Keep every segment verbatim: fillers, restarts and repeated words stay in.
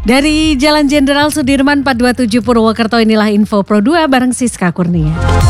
Dari Jalan Jenderal Sudirman empat dua tujuh Purwokerto, inilah Info Pro dua bareng Siska Kurnia.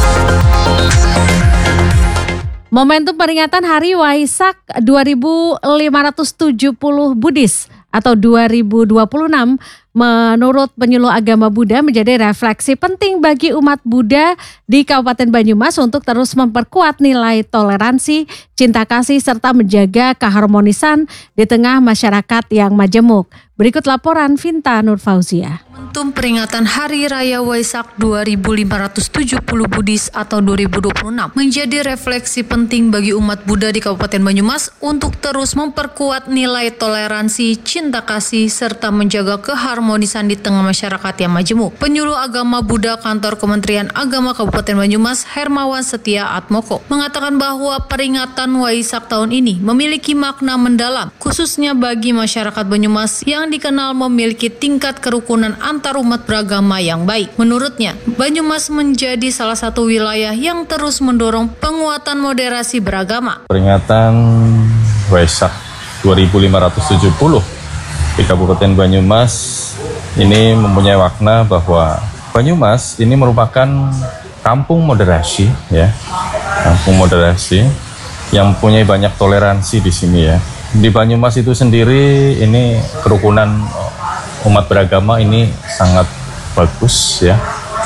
Momentum peringatan Hari Waisak dua ribu lima ratus tujuh puluh Buddhis atau dua ribu dua puluh enam menurut penyuluh agama Buddha menjadi refleksi penting bagi umat Buddha di Kabupaten Banyumas untuk terus memperkuat nilai toleransi, cinta kasih serta menjaga keharmonisan di tengah masyarakat yang majemuk. Berikut laporan Vinta Nurfauzia. Momentum peringatan Hari Raya Waisak dua ribu lima ratus tujuh puluh Buddhis atau dua ribu dua puluh enam menjadi refleksi penting bagi umat Buddha di Kabupaten Banyumas untuk terus memperkuat nilai toleransi, cinta kasih, serta menjaga keharmonisan di tengah masyarakat yang majemuk. Penyuluh agama Buddha Kantor Kementerian Agama Kabupaten Banyumas, Hermawan Setia Atmoko, mengatakan bahwa peringatan Waisak tahun ini memiliki makna mendalam, khususnya bagi masyarakat Banyumas yang dikenal memiliki tingkat kerukunan antar umat beragama yang baik. Menurutnya, Banyumas menjadi salah satu wilayah yang terus mendorong penguatan moderasi beragama. Peringatan Waisak dua ribu lima ratus tujuh puluh di Kabupaten Banyumas ini mempunyai makna bahwa Banyumas ini merupakan kampung moderasi, ya, kampung moderasi yang mempunyai banyak toleransi di sini, ya. Di Banyumas itu sendiri ini kerukunan umat beragama ini sangat bagus, ya,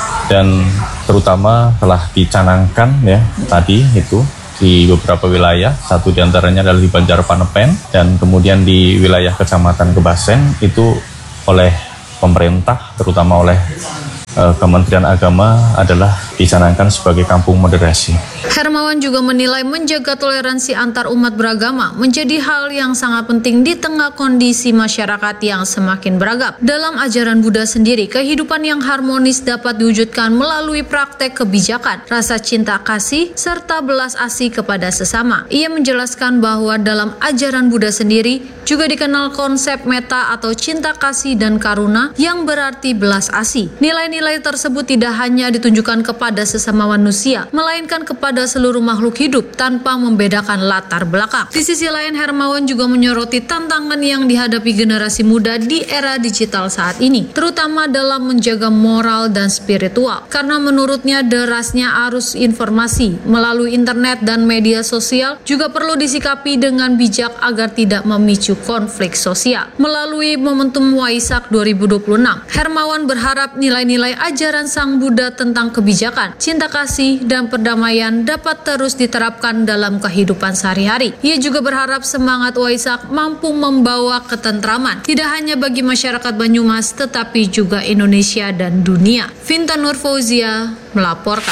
dan terutama telah dicanangkan, ya, tadi itu di beberapa wilayah, satu diantaranya adalah di Banjarpanepen dan kemudian di wilayah Kecamatan Kebasen itu oleh pemerintah, terutama oleh uh, Kementerian Agama adalah dicanangkan sebagai kampung moderasi. Hermawan juga menilai menjaga toleransi antar umat beragama menjadi hal yang sangat penting di tengah kondisi masyarakat yang semakin beragam. Dalam ajaran Buddha sendiri, kehidupan yang harmonis dapat diwujudkan melalui praktek kebijakan, rasa cinta kasih, serta belas asih kepada sesama. Ia menjelaskan bahwa dalam ajaran Buddha sendiri juga dikenal konsep metta atau cinta kasih dan karuna yang berarti belas asih. Nilai-nilai tersebut tidak hanya ditunjukkan kepada sesama manusia, melainkan kepada seluruh makhluk hidup tanpa membedakan latar belakang. Di sisi lain, Hermawan juga menyoroti tantangan yang dihadapi generasi muda di era digital saat ini, terutama dalam menjaga moral dan spiritual. Karena menurutnya derasnya arus informasi melalui internet dan media sosial juga perlu disikapi dengan bijak agar tidak memicu konflik sosial. Melalui momentum Waisak dua ribu dua puluh enam, Hermawan berharap nilai-nilai ajaran Sang Buddha tentang kebijakan, cinta kasih, dan perdamaian dapat terus diterapkan dalam kehidupan sehari-hari. Ia juga berharap semangat Waisak mampu membawa ketentraman tidak hanya bagi masyarakat Banyumas tetapi juga Indonesia dan dunia. Vinta Nurfauzia melaporkan.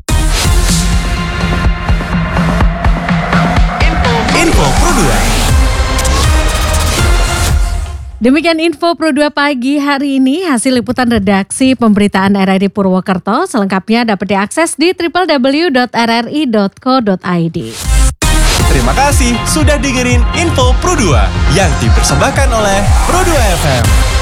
Info Pro dua. Demikian Info Pro dua pagi hari ini, hasil liputan redaksi pemberitaan R R I Purwokerto. Selengkapnya dapat diakses di w w w dot r r i dot co dot i d. Terima kasih sudah dengerin Info Pro dua yang dipersembahkan oleh Pro dua F M.